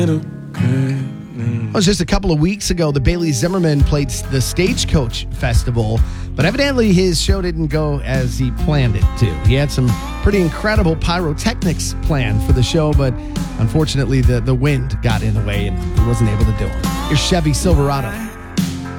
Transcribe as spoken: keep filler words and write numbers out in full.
It was just a couple of weeks ago, the Bailey Zimmerman played the Stagecoach Festival, but evidently his show didn't go as he planned it to. He had some pretty incredible pyrotechnics planned for the show, but unfortunately the, the wind got in the way and he wasn't able to do it. Here's Chevy Silverado.